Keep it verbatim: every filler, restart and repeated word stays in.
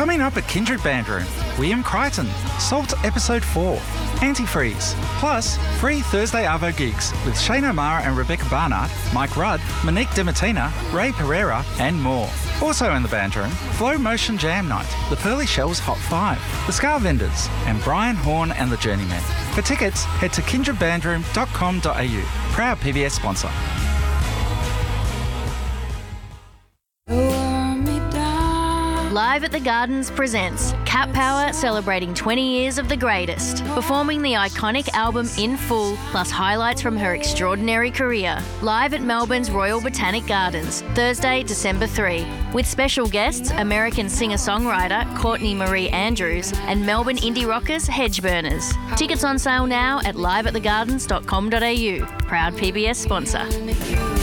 Coming up at Kindred Band Room, William Crichton, Salt Episode four, Antifreeze, plus free Thursday Arvo gigs with Shane O'Mara and Rebecca Barnard, Mike Rudd, Monique Demartina, Ray Pereira and more. Also in the Band Room, Flow Motion Jam Night, the Pearly Shells Hot five, the Scar Vendors and Brian Horn and the Journeymen. For tickets, head to kindred band room dot com dot a u. Proud P B S sponsor. Live at the Gardens presents Cat Power celebrating twenty years of the greatest, performing the iconic album in full, plus highlights from her extraordinary career. Live at Melbourne's Royal Botanic Gardens, Thursday, December third, with special guests American singer-songwriter Courtney Marie Andrews and Melbourne indie rockers Hedgeburners. Tickets on sale now at live at the gardens dot com dot a u. Proud P B S sponsor.